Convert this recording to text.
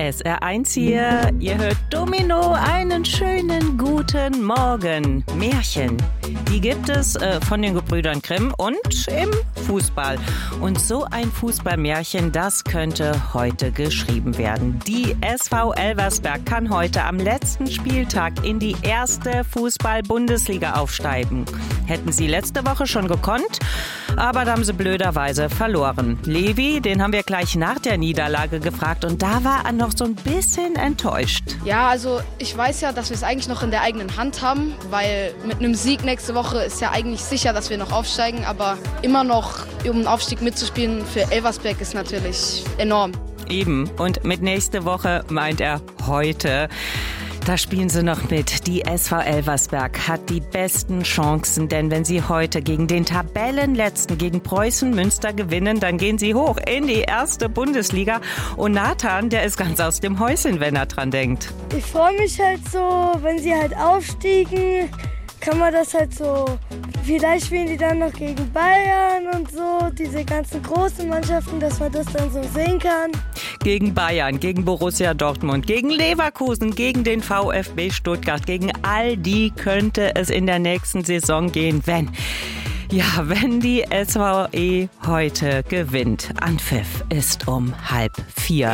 SR1 hier. Ihr hört Domino, einen schönen guten Morgen. Märchen, die gibt es von den Gebrüdern Grimm und im Fußball. Und so ein Fußballmärchen, das könnte heute geschrieben werden. Die SV Elversberg kann heute am letzten Spieltag in die erste Fußball-Bundesliga aufsteigen. Hätten sie letzte Woche schon gekonnt, aber da haben sie blöderweise verloren. Levi, den haben wir gleich nach der Niederlage gefragt und da war er noch so ein bisschen enttäuscht. Ja, also ich weiß ja, dass wir es eigentlich noch in der eigenen Hand haben, weil mit einem Sieg nächste Woche ist ja eigentlich sicher, dass wir noch aufsteigen, aber immer noch um den Aufstieg mitzuspielen für Elversberg ist natürlich enorm. Eben, und mit nächste Woche meint er heute. Da spielen sie noch mit. Die SV Elversberg hat die besten Chancen, denn wenn sie heute gegen den Tabellenletzten, gegen Preußen Münster gewinnen, dann gehen sie hoch in die erste Bundesliga. Und Nathan, der ist ganz aus dem Häuschen, wenn er dran denkt. Ich freue mich halt so, wenn sie halt aufstiegen, kann man das halt so, vielleicht spielen die dann noch gegen Bayern und so, diese ganzen großen Mannschaften, dass man das dann so sehen kann. Gegen Bayern, gegen Borussia Dortmund, gegen Leverkusen, gegen den VfB Stuttgart, gegen all die könnte es in der nächsten Saison gehen, wenn die SVE heute gewinnt. Anpfiff ist um 3:30.